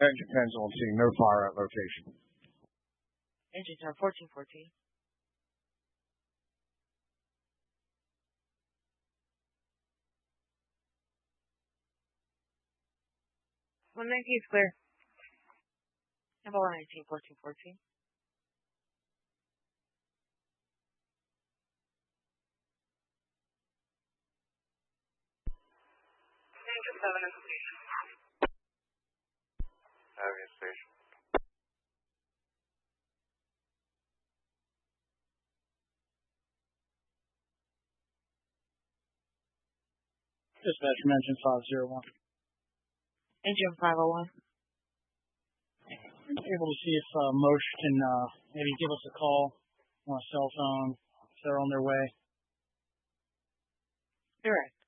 Engine pencil and seeing no fire at location. Engine tower 1414. One 19 is clear. Number 119, 1414. Engine 7 in station. Navy station. Dispatch from engine 501. Engine 501. Able to see if Mosh can maybe give us a call on a cell phone if they're on their way. Direct.